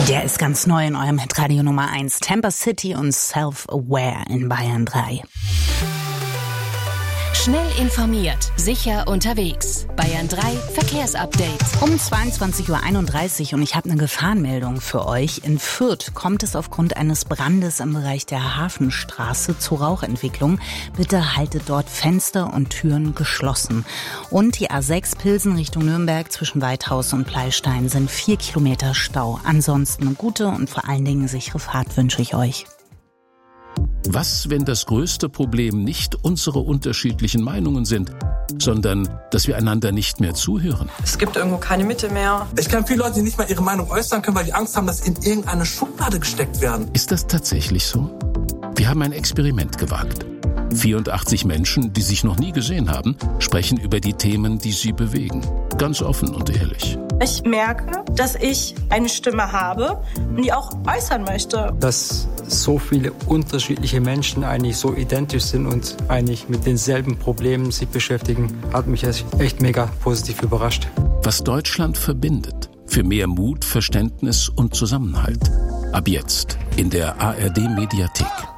Der ist ganz neu in eurem Hitradio Nummer 1. Tampa City und Self-Aware in Bayern 3. Schnell informiert, sicher unterwegs. Bayern 3 Verkehrsupdate. Um 22.31 Uhr und ich habe eine Gefahrenmeldung für euch. In Fürth kommt es aufgrund eines Brandes im Bereich der Hafenstraße zu Rauchentwicklung. Bitte haltet dort Fenster und Türen geschlossen. Und die A6 Pilsen Richtung Nürnberg zwischen Weidhaus und Pleystein sind 4 Kilometer Stau. Ansonsten eine gute und vor allen Dingen sichere Fahrt wünsche ich euch. Was, wenn das größte Problem nicht unsere unterschiedlichen Meinungen sind, sondern dass wir einander nicht mehr zuhören? Es gibt irgendwo keine Mitte mehr. Ich kenne viele Leute, die nicht mal ihre Meinung äußern können, weil die Angst haben, dass sie in irgendeine Schublade gesteckt werden. Ist das tatsächlich so? Wir haben ein Experiment gewagt. 84 Menschen, die sich noch nie gesehen haben, sprechen über die Themen, die sie bewegen. Ganz offen und ehrlich. Ich merke, dass ich eine Stimme habe und die auch äußern möchte. Dass so viele unterschiedliche Menschen eigentlich so identisch sind und eigentlich mit denselben Problemen sich beschäftigen, hat mich echt mega positiv überrascht. Was Deutschland verbindet. Für mehr Mut, Verständnis und Zusammenhalt. Ab jetzt in der ARD Mediathek.